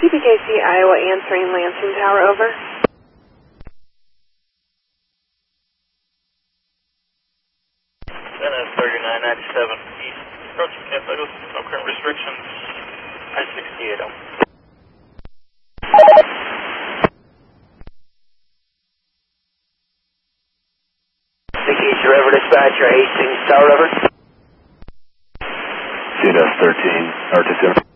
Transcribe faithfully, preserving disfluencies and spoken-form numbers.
T P K C Iowa answering Lansing Tower, over. N S thirty-nine ninety-seven East, approaching Camp Douglas, no current restrictions, I sixty-eight oh. Vacation River Dispatcher, Hastings Tower, over. C N S thirteen, R two seven.